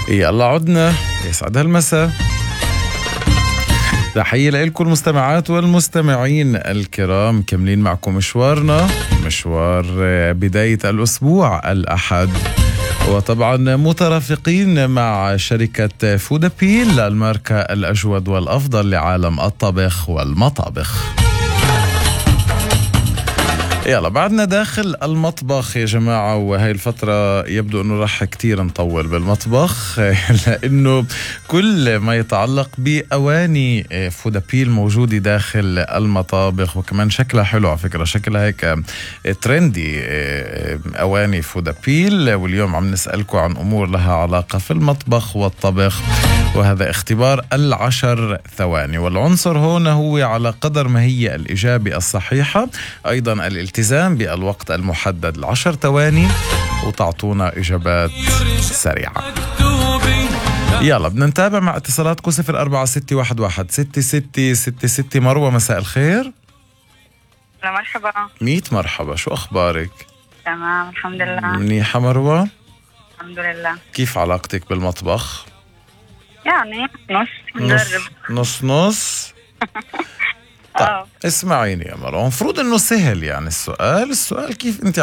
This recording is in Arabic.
يلا عدنا، يسعد هالمساء. تحية لكم المستمعات والمستمعين الكرام، كملين معكم مشوارنا، مشوار بداية الأسبوع الأحد، وطبعا مترافقين مع شركة فودابيل، الماركة الأجود والأفضل لعالم الطبخ والمطابخ. يلا بعدنا داخل المطبخ يا جماعة، وهي الفترة يبدو أنه راح كتير نطول بالمطبخ لأنه كل ما يتعلق بأواني فودابيل موجودة داخل المطابخ، وكمان شكلها حلو على فكرة، شكلها هيك ترندي أواني فودابيل. واليوم عم نسألكم عن أمور لها علاقة في المطبخ والطبخ، وهذا اختبار 10 ثواني، والعنصر هنا هو على قدر ما هي الإجابة الصحيحة أيضا الالتزام بالوقت المحدد 10 ثواني، وتعطونا إجابات سريعة. يلا بدنا نتابع مع اتصالاتكم 0461166666. مروة مساء الخير. مرحبا. 100 مرحبا، شو أخبارك؟ تمام الحمد لله. منيحة مروة؟ الحمد لله. كيف علاقتك بالمطبخ؟ يعني نجرب نص نص. طيب اسمعيني يا مروة، المفروض انه سهل يعني السؤال كيف انت